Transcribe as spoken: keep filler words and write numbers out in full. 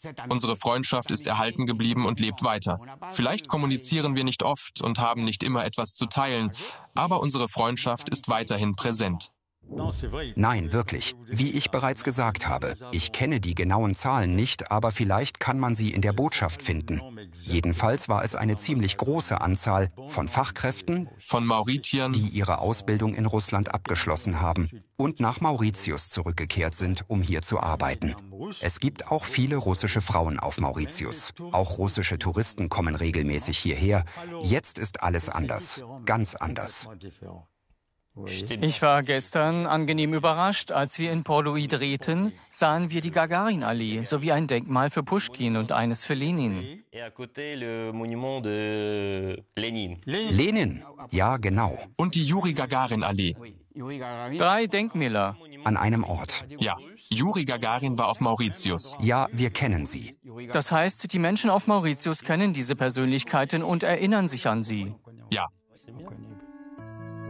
Unsere Freundschaft ist erhalten geblieben und lebt weiter. Vielleicht kommunizieren wir nicht oft und haben nicht immer etwas zu teilen, aber unsere Freundschaft ist weiterhin präsent. Nein, wirklich. Wie ich bereits gesagt habe, ich kenne die genauen Zahlen nicht, aber vielleicht kann man sie in der Botschaft finden. Jedenfalls war es eine ziemlich große Anzahl von Fachkräften, von Mauritiern, die ihre Ausbildung in Russland abgeschlossen haben und nach Mauritius zurückgekehrt sind, um hier zu arbeiten. Es gibt auch viele russische Frauen auf Mauritius. Auch russische Touristen kommen regelmäßig hierher. Jetzt ist alles anders, ganz anders. Ich war gestern angenehm überrascht. Als wir in Port-Louis drehten, sahen wir die Gagarin-Allee sowie ein Denkmal für Puschkin und eines für Lenin. Lenin, ja genau. Und die Juri-Gagarin-Allee. Drei Denkmäler. An einem Ort. Ja, Juri Gagarin war auf Mauritius. Ja, wir kennen sie. Das heißt, die Menschen auf Mauritius kennen diese Persönlichkeiten und erinnern sich an sie. Ja,